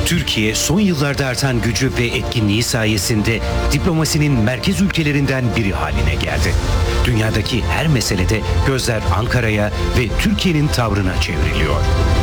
Türkiye son yıllarda artan gücü ve etkinliği sayesinde diplomasinin merkez ülkelerinden biri haline geldi. Dünyadaki her meselede gözler Ankara'ya ve Türkiye'nin tavrına çevriliyor.